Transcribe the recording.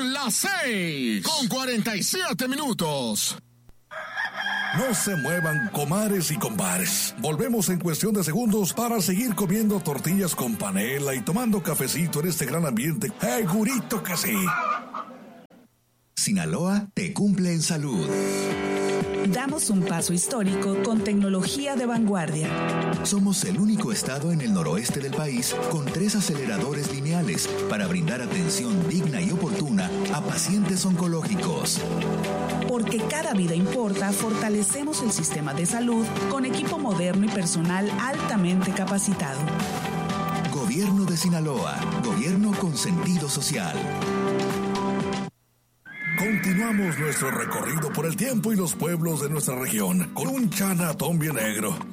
Son las 6:47. No se muevan, comares y compares. Volvemos en cuestión de segundos para seguir comiendo tortillas con panela y tomando cafecito en este gran ambiente. ¡Segurito que sí! Sinaloa te cumple en salud. Damos un paso histórico con tecnología de vanguardia. Somos el único estado en el noroeste del país con 3 aceleradores lineales para brindar atención digna y oportuna a pacientes oncológicos. Porque cada vida importa, fortalecemos el sistema de salud con equipo moderno y personal altamente capacitado. Gobierno de Sinaloa, gobierno con sentido social. Continuamos nuestro recorrido por el tiempo y los pueblos de nuestra región con un Chinatown bien negro.